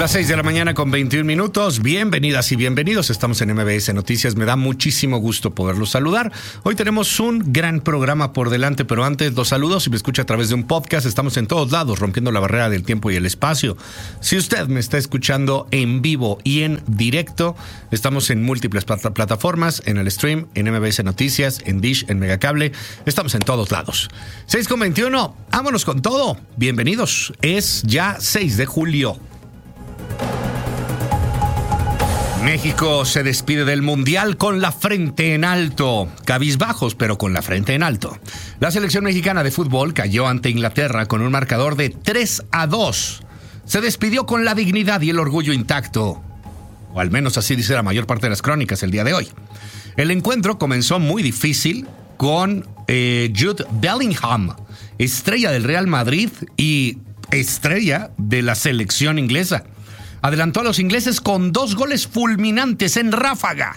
Las 6 de la mañana con 21 minutos. Bienvenidas y bienvenidos. Estamos en MBS Noticias. Me da muchísimo gusto poderlos saludar. Hoy tenemos un gran programa por delante, pero antes los saludos. Si me escucha a través de un podcast, estamos en todos lados, rompiendo la barrera del tiempo y el espacio. Si usted me está escuchando en vivo y en directo, estamos en múltiples plataformas, en el stream, en MBS Noticias, en Dish, en Megacable. Estamos en todos lados. 6 con 21. Vámonos con todo. Bienvenidos. Es ya 6 de julio. México se despide del Mundial con la frente en alto. Cabizbajos, pero con la frente en alto. La selección mexicana de fútbol cayó ante Inglaterra con un marcador de 3-2. Se despidió con la dignidad y el orgullo intacto. O al menos así dice la mayor parte de las crónicas el día de hoy. El encuentro comenzó muy difícil con Jude Bellingham, estrella del Real Madrid y estrella de la selección inglesa. Adelantó a los ingleses con 2 goles fulminantes en ráfaga.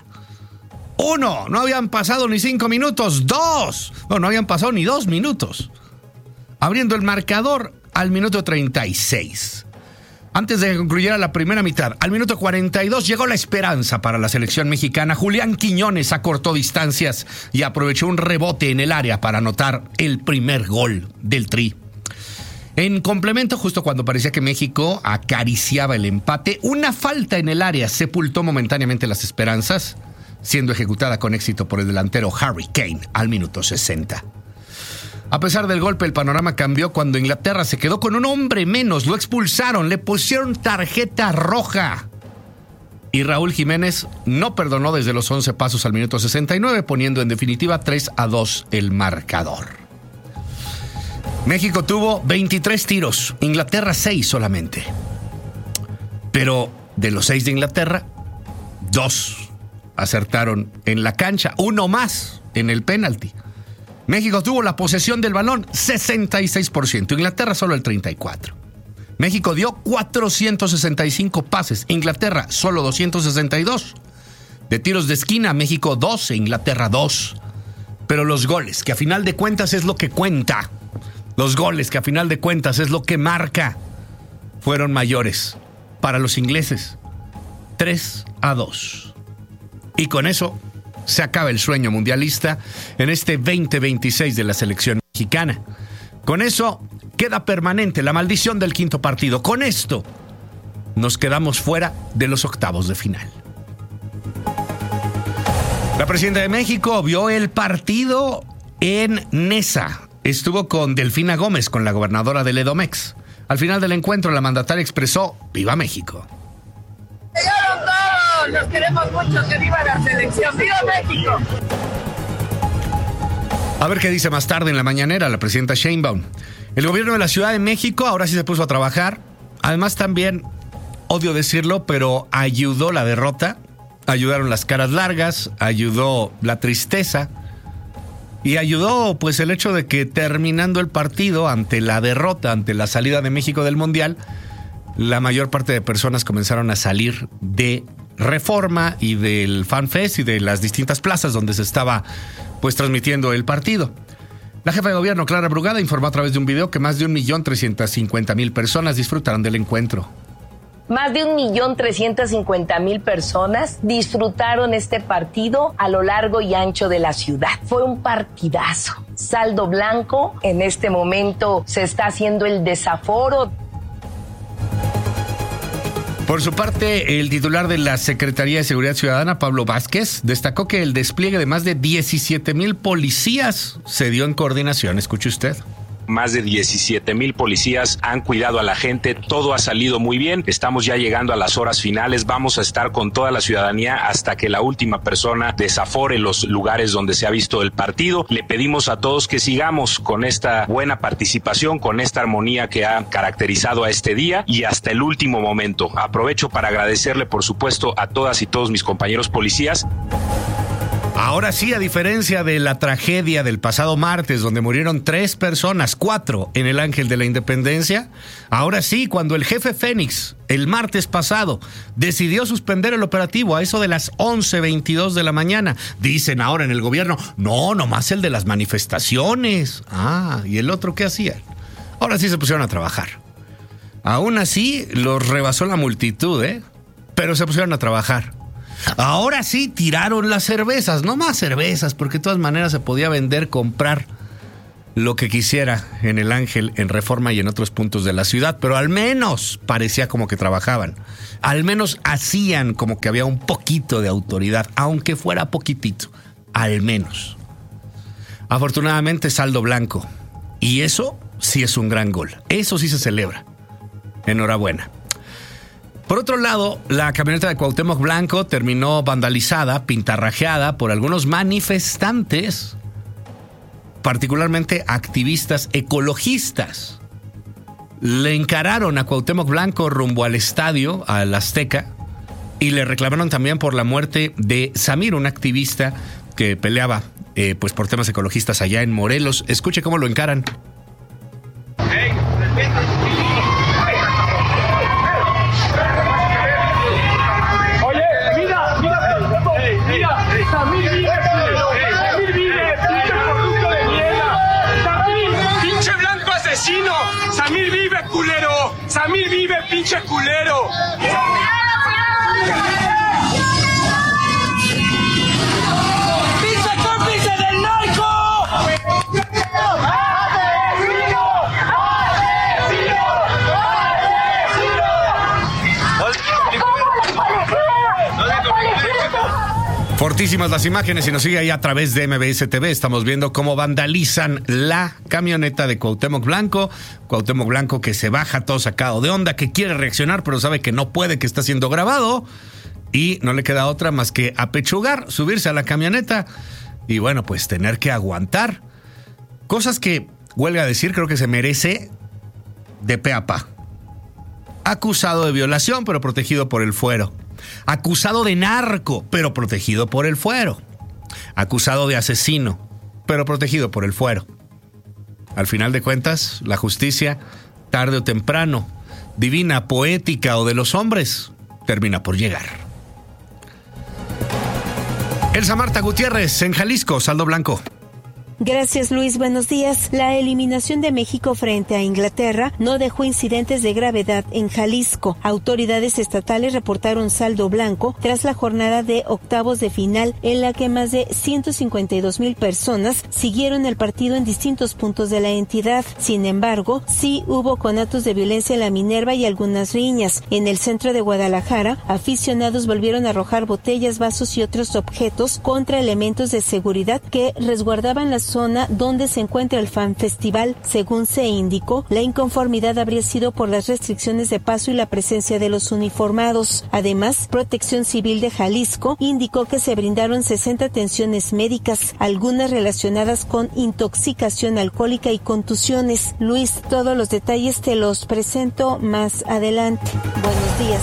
1, no habían pasado ni 5 minutos. 2, no habían pasado ni 2 minutos. Abriendo el marcador al minuto 36. Antes de que concluyera la primera mitad, al minuto 42 llegó la esperanza para la selección mexicana. Julián Quiñones acortó distancias y aprovechó un rebote en el área para anotar el primer gol del Tri. En complemento, justo cuando parecía que México acariciaba el empate, una falta en el área sepultó momentáneamente las esperanzas, siendo ejecutada con éxito por el delantero Harry Kane al minuto 60. A pesar del golpe, el panorama cambió cuando Inglaterra se quedó con un hombre menos, lo expulsaron, le pusieron tarjeta roja. Y Raúl Jiménez no perdonó desde los 11 pasos al minuto 69, poniendo en definitiva 3-2 el marcador. México tuvo 23 tiros, Inglaterra 6 solamente. Pero de los 6 de Inglaterra, 2 acertaron en la cancha, 1 más en el penalti. México tuvo la posesión del balón 66%, Inglaterra solo el 34%. México dio 465 pases, Inglaterra solo 262. De tiros de esquina, México 12, Inglaterra 2. Pero los goles, que a final de cuentas es lo que cuenta, los goles, que a final de cuentas es lo que marca, fueron mayores para los ingleses. 3-2. Y con eso se acaba el sueño mundialista en este 2026 de la selección mexicana. Con eso queda permanente la maldición del quinto partido. Con esto nos quedamos fuera de los octavos de final. La presidenta de México vio el partido en Nesa. Estuvo con Delfina Gómez, con la gobernadora del Edomex. Al final del encuentro, la mandataria expresó: ¡Viva México! ¡Llegaron todos! ¡Los queremos mucho! ¡Que viva la selección! ¡Viva México! A ver qué dice más tarde en la mañanera la presidenta Sheinbaum. El gobierno de la Ciudad de México ahora sí se puso a trabajar. Además también, odio decirlo, pero ayudó la derrota. Ayudaron las caras largas, ayudó la tristeza. Y ayudó pues el hecho de que terminando el partido, ante la derrota, ante la salida de México del Mundial, la mayor parte de personas comenzaron a salir de Reforma y del FanFest y de las distintas plazas donde se estaba pues transmitiendo el partido. La jefa de gobierno, Clara Brugada, informó a través de un video que más de 1.350.000 personas disfrutaron del encuentro. Más de 1.350.000 personas disfrutaron este partido a lo largo y ancho de la ciudad. Fue un partidazo. Saldo blanco. En este momento se está haciendo el desaforo. Por su parte, el titular de la Secretaría de Seguridad Ciudadana, Pablo Vázquez, destacó que el despliegue de más de 17,000 policías se dio en coordinación. Escuche usted. Más de 17,000 policías han cuidado a la gente, todo ha salido muy bien, estamos ya llegando a las horas finales, vamos a estar con toda la ciudadanía hasta que la última persona desafore los lugares donde se ha visto el partido. Le pedimos a todos que sigamos con esta buena participación, con esta armonía que ha caracterizado a este día y hasta el último momento. Aprovecho para agradecerle, por supuesto, a todas y todos mis compañeros policías. Ahora sí, a diferencia de la tragedia del pasado martes, donde murieron 3 personas, 4 en el Ángel de la Independencia, ahora sí, cuando el jefe Fénix, el martes pasado, decidió suspender el operativo a eso de las 11:22 de la mañana, dicen ahora en el gobierno, no, nomás el de las manifestaciones. ¿Y el otro qué hacía? Ahora sí se pusieron a trabajar. Aún así, los rebasó la multitud, pero se pusieron a trabajar. Ahora sí tiraron las cervezas, no más cervezas, porque de todas maneras se podía vender, comprar lo que quisiera en el Ángel, en Reforma y en otros puntos de la ciudad, pero al menos parecía como que trabajaban. Al menos hacían como que había un poquito de autoridad, aunque fuera poquitito, al menos. Afortunadamente, saldo blanco. Y eso sí es un gran gol. Eso sí se celebra. Enhorabuena. Por otro lado, la camioneta de Cuauhtémoc Blanco terminó vandalizada, pintarrajeada por algunos manifestantes, particularmente activistas ecologistas. Le encararon a Cuauhtémoc Blanco rumbo al estadio, al Azteca, y le reclamaron también por la muerte de Samir, un activista que peleaba pues por temas ecologistas allá en Morelos. Escuche cómo lo encaran. ¡Samir vive, culero! ¡Samir vive, pinche culero! ¡Pinche cómplice del narco! Fortísimas las imágenes y nos sigue ahí a través de MBS TV. Estamos viendo cómo vandalizan la camioneta de Cuauhtémoc Blanco. Cuauhtémoc Blanco que se baja todo sacado de onda, que quiere reaccionar, pero sabe que no puede, que está siendo grabado. Y no le queda otra más que apechugar, subirse a la camioneta y bueno, pues tener que aguantar. Cosas que, huelga a decir, creo que se merece de pe a pa. Acusado de violación, pero protegido por el fuero. Acusado de narco, pero protegido por el fuero. Acusado de asesino, pero protegido por el fuero. Al final de cuentas, la justicia, tarde o temprano, divina, poética o de los hombres, termina por llegar. Elsa Marta Gutiérrez, en Jalisco, saldo blanco. Gracias, Luis. Buenos días. La eliminación de México frente a Inglaterra no dejó incidentes de gravedad en Jalisco. Autoridades estatales reportaron saldo blanco tras la jornada de octavos de final en la que más de 152,000 personas siguieron el partido en distintos puntos de la entidad. Sin embargo, sí hubo conatos de violencia en la Minerva y algunas riñas. En el centro de Guadalajara, aficionados volvieron a arrojar botellas, vasos y otros objetos contra elementos de seguridad que resguardaban las zona donde se encuentra el Fan Festival. Según se indicó, la inconformidad habría sido por las restricciones de paso y la presencia de los uniformados. Además, Protección Civil de Jalisco indicó que se brindaron 60 atenciones médicas, algunas relacionadas con intoxicación alcohólica y contusiones. Luis, todos los detalles te los presento más adelante. Buenos días.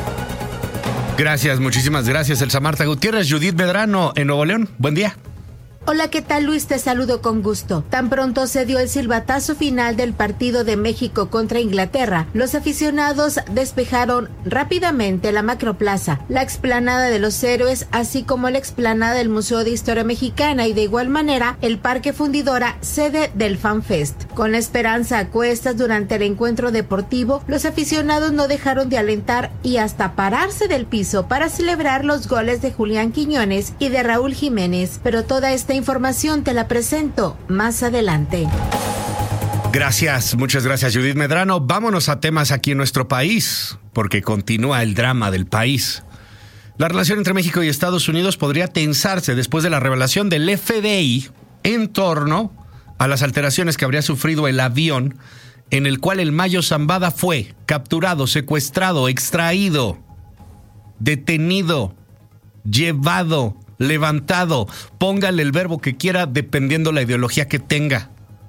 Gracias, muchísimas gracias, Elsa Marta Gutiérrez. Judith Medrano, en Nuevo León. Buen día. Hola, ¿qué tal, Luis? Te saludo con gusto. Tan pronto se dio el silbatazo final del partido de México contra Inglaterra, los aficionados despejaron rápidamente la Macroplaza, la explanada de los Héroes, así como la explanada del Museo de Historia Mexicana y de igual manera el Parque Fundidora, sede del FanFest. Con la esperanza a cuestas durante el encuentro deportivo, los aficionados no dejaron de alentar y hasta pararse del piso para celebrar los goles de Julián Quiñones y de Raúl Jiménez, pero toda esta información te la presento más adelante. Gracias, muchas gracias, Judith Medrano. Vámonos a temas aquí en nuestro país, porque continúa el drama del país. La relación entre México y Estados Unidos podría tensarse después de la revelación del FBI en torno a las alteraciones que habría sufrido el avión en el cual el Mayo Zambada fue capturado, secuestrado, extraído, detenido, llevado, levantado, póngale el verbo que quiera dependiendo la ideología que tenga.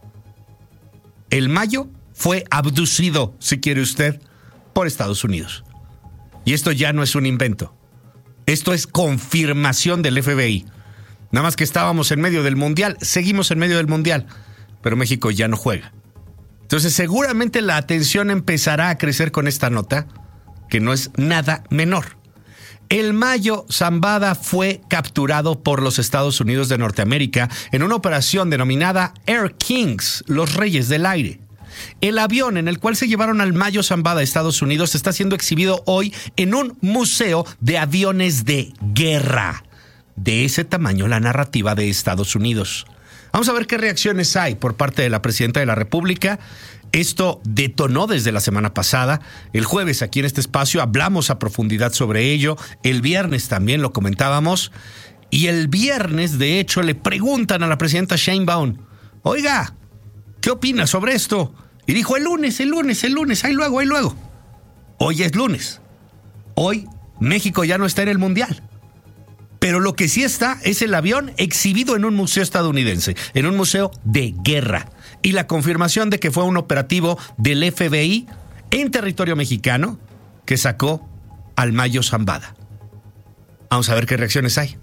El Mayo fue abducido, si quiere usted, por Estados Unidos. Y esto ya no es un invento. Esto es confirmación del FBI. Nada más que estábamos en medio del Mundial, seguimos en medio del Mundial, pero México ya no juega. Entonces seguramente la atención empezará a crecer con esta nota, que no es nada menor. El Mayo Zambada fue capturado por los Estados Unidos de Norteamérica en una operación denominada Air Kings, los Reyes del Aire. El avión en el cual se llevaron al Mayo Zambada a Estados Unidos está siendo exhibido hoy en un museo de aviones de guerra. De ese tamaño la narrativa de Estados Unidos. Vamos a ver qué reacciones hay por parte de la presidenta de la República. Esto detonó desde la semana pasada. El jueves aquí en este espacio hablamos a profundidad sobre ello. El viernes también lo comentábamos. Y el viernes, de hecho, le preguntan a la presidenta Sheinbaum, oiga, ¿qué opina sobre esto? Y dijo, el lunes, ahí luego. Hoy es lunes. Hoy México ya no está en el Mundial. Pero lo que sí está es el avión exhibido en un museo estadounidense, en un museo de guerra. Y la confirmación de que fue un operativo del FBI en territorio mexicano que sacó al Mayo Zambada. Vamos a ver qué reacciones hay.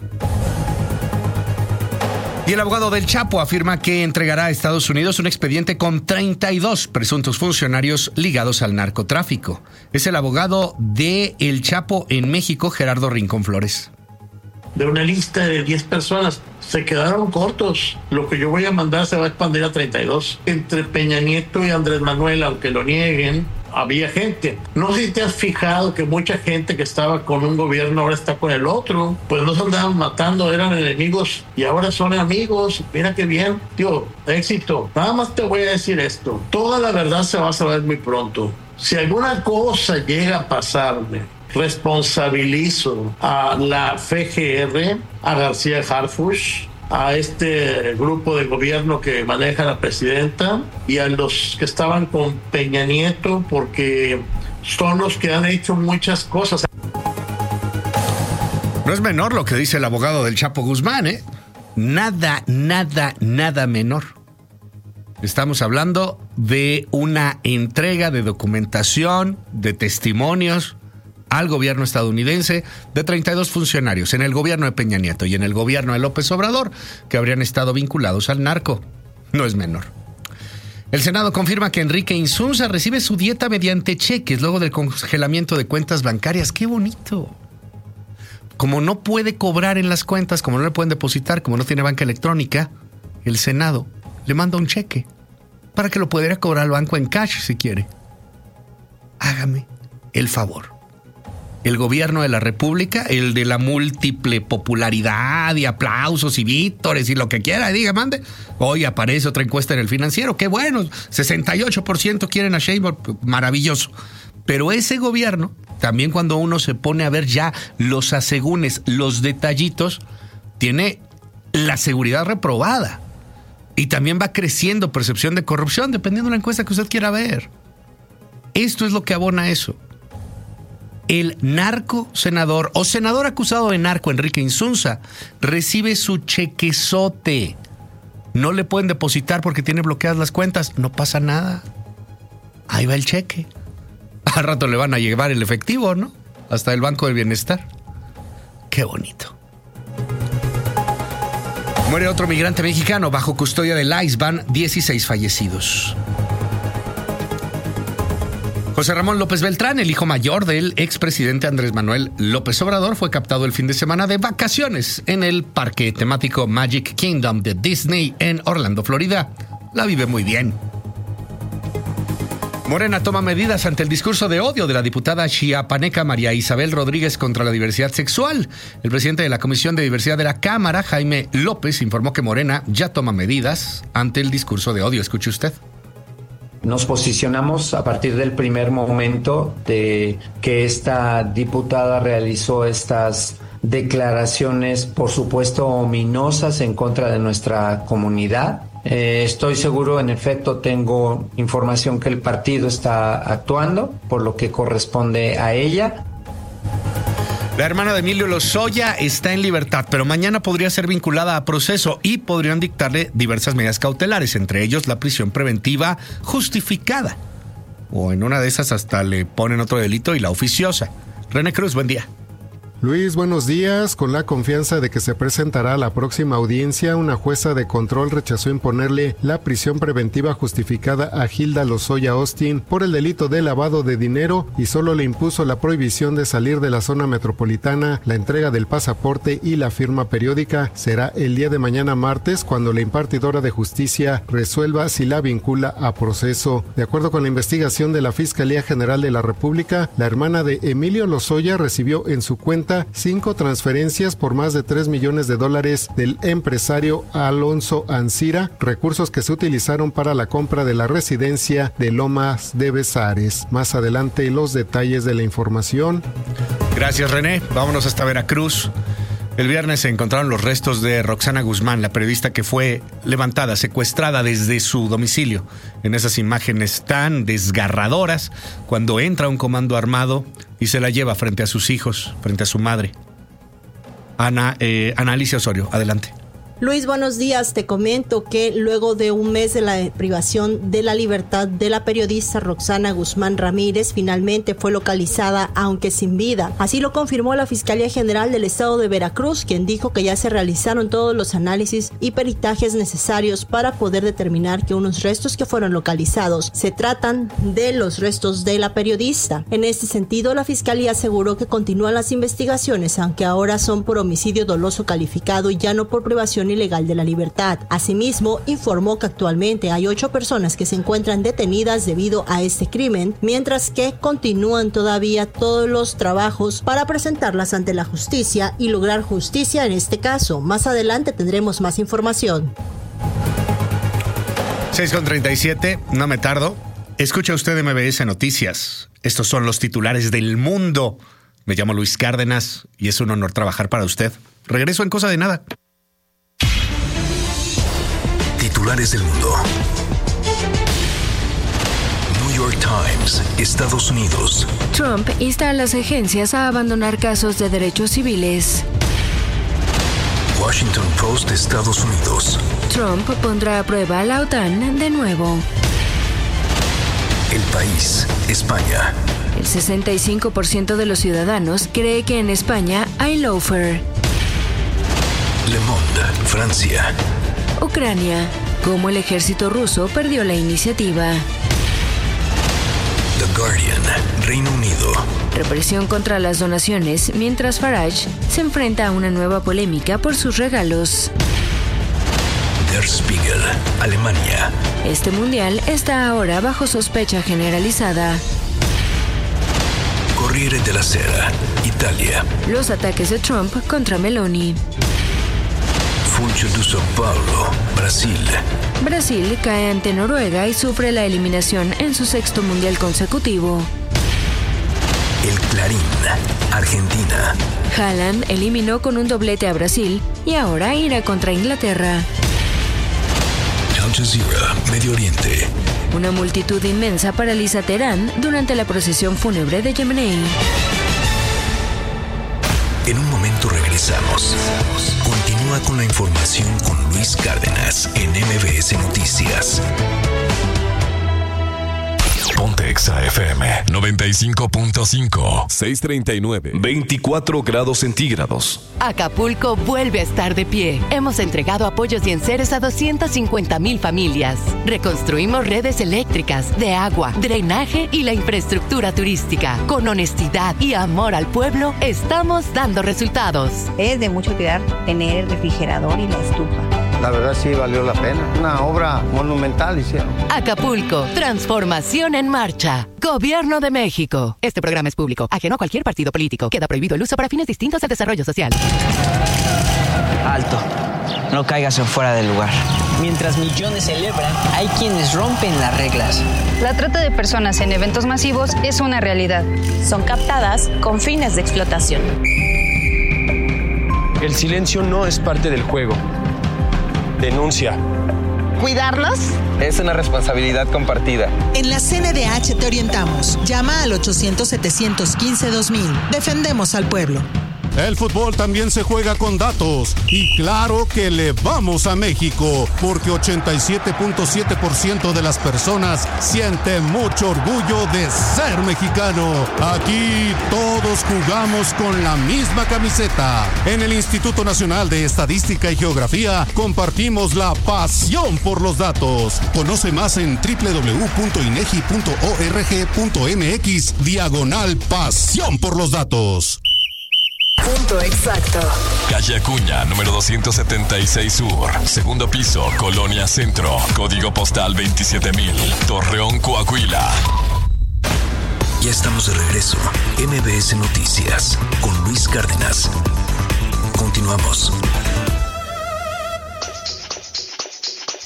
Y el abogado del Chapo afirma que entregará a Estados Unidos un expediente con 32 presuntos funcionarios ligados al narcotráfico. Es el abogado de El Chapo en México, Gerardo Rincón Flores. De una lista de 10 personas, se quedaron cortos. Lo que yo voy a mandar se va a expandir a 32. Entre Peña Nieto y Andrés Manuel, aunque lo nieguen, había gente. No sé si te has fijado que mucha gente que estaba con un gobierno ahora está con el otro. Pues no se andaban matando, eran enemigos y ahora son amigos. Mira qué bien. Tío, éxito. Nada más te voy a decir esto. Toda la verdad se va a saber muy pronto. Si alguna cosa llega a pasarme, responsabilizo a la FGR, a García Harfuch, a este grupo de gobierno que maneja la presidenta y a los que estaban con Peña Nieto, porque son los que han hecho muchas cosas. No es menor lo que dice el abogado del Chapo Guzmán, ¿eh? Nada menor. Estamos hablando de una entrega de documentación, de testimonios al gobierno estadounidense de 32 funcionarios en el gobierno de Peña Nieto y en el gobierno de López Obrador que habrían estado vinculados al narco. No es menor. El Senado confirma que Enrique Insunza recibe su dieta mediante cheques luego del congelamiento de cuentas bancarias. ¡Qué bonito! Como no puede cobrar en las cuentas, como no le pueden depositar, como no tiene banca electrónica, el Senado le manda un cheque para que lo pudiera cobrar al banco en cash si quiere. Hágame el favor. El gobierno de la República, el de la múltiple popularidad y aplausos y vítores y lo que quiera, diga, mande. Hoy aparece otra encuesta en El Financiero. ¡Qué bueno! 68% quieren a Sheinbaum. Maravilloso. Pero ese gobierno, también cuando uno se pone a ver ya los asegúnes, los detallitos, tiene la seguridad reprobada. Y también va creciendo percepción de corrupción, dependiendo de la encuesta que usted quiera ver. Esto es lo que abona eso. El narco senador o senador acusado de narco, Enrique Insunza, recibe su chequezote. No le pueden depositar porque tiene bloqueadas las cuentas. No pasa nada. Ahí va el cheque. Al rato le van a llevar el efectivo, ¿no? Hasta el Banco del Bienestar. Qué bonito. Muere otro migrante mexicano bajo custodia del ICE. Van 16 fallecidos. José Ramón López Beltrán, el hijo mayor del expresidente Andrés Manuel López Obrador, fue captado el fin de semana de vacaciones en el parque temático Magic Kingdom de Disney en Orlando, Florida. La vive muy bien. Morena toma medidas ante el discurso de odio de la diputada chiapaneca María Isabel Rodríguez contra la diversidad sexual. El presidente de la Comisión de Diversidad de la Cámara, Jaime López, informó que Morena ya toma medidas ante el discurso de odio. Escuche usted. Nos posicionamos a partir del primer momento de que esta diputada realizó estas declaraciones, por supuesto, ominosas en contra de nuestra comunidad. Estoy seguro, en efecto, tengo información que el partido está actuando por lo que corresponde a ella. La hermana de Emilio Lozoya está en libertad, pero mañana podría ser vinculada a proceso y podrían dictarle diversas medidas cautelares, entre ellos la prisión preventiva justificada. O en una de esas hasta le ponen otro delito y la oficiosa. René Cruz, buen día. Luis, buenos días. Con la confianza de que se presentará a la próxima audiencia, una jueza de control rechazó imponerle la prisión preventiva justificada a Hilda Lozoya Austin por el delito de lavado de dinero y solo le impuso la prohibición de salir de la zona metropolitana. La entrega del pasaporte y la firma periódica será el día de mañana martes, cuando la impartidora de justicia resuelva si la vincula a proceso. De acuerdo con la investigación de la Fiscalía General de la República, la hermana de Emilio Lozoya recibió en su cuenta 5 transferencias por más de $3 millones del empresario Alonso Ancira, recursos que se utilizaron para la compra de la residencia de Lomas de Bezares. Más adelante los detalles de la información. Gracias, René. Vámonos hasta Veracruz. El viernes se encontraron los restos de Roxana Guzmán, la periodista que fue levantada, secuestrada desde su domicilio. En esas imágenes tan desgarradoras, cuando entra un comando armado y se la lleva frente a sus hijos, frente a su madre. Ana Alicia Osorio, adelante. Luis, buenos días. Te comento que luego de un mes de la privación de la libertad de la periodista Roxana Guzmán Ramírez, finalmente fue localizada, aunque sin vida. Así lo confirmó la Fiscalía General del Estado de Veracruz, quien dijo que ya se realizaron todos los análisis y peritajes necesarios para poder determinar que unos restos que fueron localizados se tratan de los restos de la periodista. En este sentido, la Fiscalía aseguró que continúan las investigaciones, aunque ahora son por homicidio doloso calificado y ya no por privación ilegal de la libertad. Asimismo, informó que actualmente hay 8 personas que se encuentran detenidas debido a este crimen, mientras que continúan todavía todos los trabajos para presentarlas ante la justicia y lograr justicia en este caso. Más adelante tendremos más información. 6:37, no me tardo. Escucha usted MBS Noticias. Estos son los titulares del mundo. Me llamo Luis Cárdenas y es un honor trabajar para usted. Regreso en cosa de nada. Titulares del mundo. New York Times, Estados Unidos. Trump insta a las agencias a abandonar casos de derechos civiles. Washington Post, Estados Unidos. Trump pondrá a prueba a la OTAN de nuevo. El País, España. El 65% de los ciudadanos cree que en España hay lawfare. Le Monde, Francia. Ucrania, cómo el ejército ruso perdió la iniciativa. The Guardian, Reino Unido. Represión contra las donaciones, mientras Farage se enfrenta a una nueva polémica por sus regalos. Der Spiegel, Alemania. Este mundial está ahora bajo sospecha generalizada. Corriere della Sera, Italia. Los ataques de Trump contra Meloni. Funcho de São Paulo, Brasil. Brasil cae ante Noruega y sufre la eliminación en su 6º mundial consecutivo. El Clarín, Argentina. Haaland eliminó con un doblete a Brasil y ahora irá contra Inglaterra. Al Jazeera, Medio Oriente. Una multitud inmensa paraliza Teherán durante la procesión fúnebre de Yemenei. En un momento regresamos. Continúa con la información con Luis Cárdenas en MBS Noticias. Ponte Exa FM 95.5, 639, 24 grados centígrados. Acapulco vuelve a estar de pie. Hemos entregado apoyos y enseres a 250,000 familias. Reconstruimos redes eléctricas, de agua, drenaje y la infraestructura turística. Con honestidad y amor al pueblo, estamos dando resultados. Es de mucho cuidar tener el refrigerador y la estufa. La verdad sí valió la pena. Una obra monumental hicieron. Acapulco, transformación en marcha. Gobierno de México. Este programa es público, ajeno a cualquier partido político. Queda prohibido el uso para fines distintos al desarrollo social. Alto. No caigas en fuera del lugar. Mientras millones celebran, hay quienes rompen las reglas. La trata de personas en eventos masivos es una realidad. Son captadas con fines de explotación. El silencio no es parte del juego. Denuncia. ¿Cuidarlos? Es una responsabilidad compartida. En la CNDH te orientamos. Llama al 800-715-2000. Defendemos al pueblo. El fútbol también se juega con datos. Y claro que le vamos a México, porque 87.7% de las personas siente mucho orgullo de ser mexicano. Aquí todos jugamos con la misma camiseta. En el Instituto Nacional de Estadística y Geografía compartimos la pasión por los datos. Conoce más en www.inegi.org.mx/pasión por los datos. Punto exacto. Calle Acuña, número 276 Sur. Segundo piso, Colonia Centro. Código postal 27000. Torreón, Coahuila. Ya estamos de regreso. MBS Noticias con Luis Cárdenas. Continuamos.